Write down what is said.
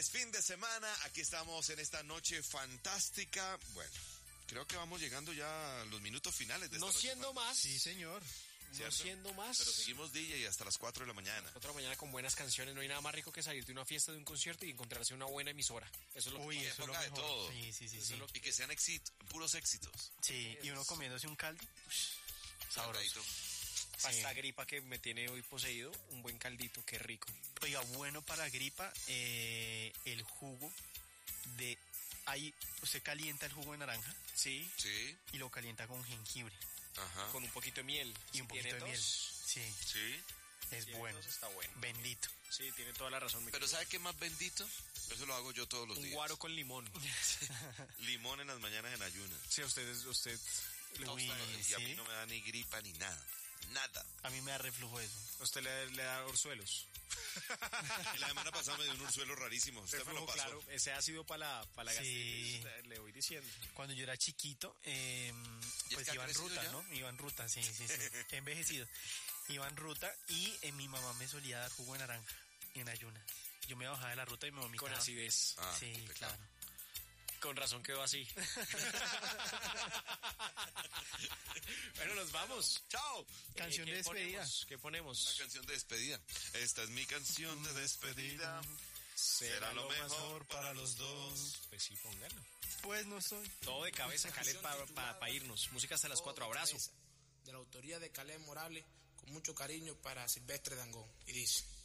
viernes, fin de semana, aquí estamos en esta noche fantástica. Bueno, creo que vamos llegando ya a los minutos finales de esta No noche siendo fantástica. más. Sí, señor. No ¿Cierto? siendo más. Pero seguimos DJ hasta las 4 de la mañana. Otra mañana con buenas canciones. No hay nada más rico que salir de una fiesta, de un concierto y encontrarse una buena emisora. Eso es lo que Uy, pasa. eso es lo época de mejor. todo. Sí. Eso es lo Y que sean puros éxitos. Sí, y uno comiéndose un caldo. Sabroso. Para Sí. esta gripa que me tiene hoy poseído, un buen caldito, qué rico. Oiga, bueno para gripa, el jugo de... Ahí usted calienta el jugo de naranja Sí, Sí, y lo calienta con jengibre ajá. con un poquito de miel. y Si un poquito tiene de miel. tos, Sí, Sí. es tiene bueno. tos, está bueno. Bendito. Sí, tiene toda la razón. Pero ¿sabe qué más bendito? Eso lo hago yo todos los un días. guaro con limón. Limón en las mañanas en ayunas. Sí, a usted le Uy, gusta. Y a mí ¿sí? no me da ni gripa ni nada. Nada. A mí me da reflujo eso. A usted le da orzuelos. Y la semana pasada me dio un ursuelo rarísimo. Usted me lo pasó. Claro, ese ácido para la Sí. gastritis, le voy diciendo. Cuando yo era chiquito, pues que ha iba en crecido ruta, ya? ¿no? Iba en ruta, sí. He envejecido. Iba en ruta y mi mamá me solía dar jugo de naranja en ayunas. Yo me bajaba de la ruta y me vomitaba. Con acidez. Ah, Sí, qué pecado. claro. Con razón quedó así. Bueno, nos vamos. ¡Chao! Canción ¿Qué de despedida. ponemos? ¿Qué ponemos? Una canción de despedida. Esta es mi canción de despedida. Será lo mejor para los dos. Pues sí, póngalo. Pues no soy. Todo de cabeza, Caleb, para irnos. Música hasta las 4. Abrazo. De la autoría de Caleb Morales, con mucho cariño para Silvestre Dangond. Y dice...